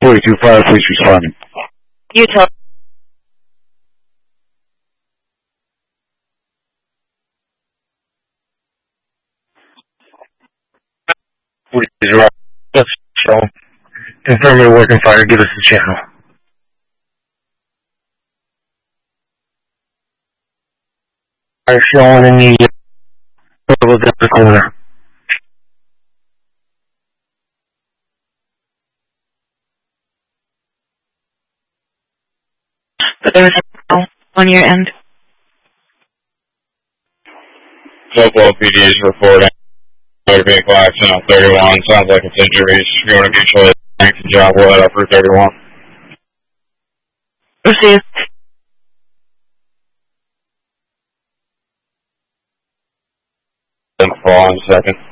42 Fire, please responding. Utah. So, confirm your working fire, give us the channel. Fire showing in the Delta corner. But there was a on your end. Hopewell PD is reporting motor vehicle accident on 31. Sounds like it's injuries. If you want to mutually thanks and job, we'll head up for 31. Receive. Then fall in a second.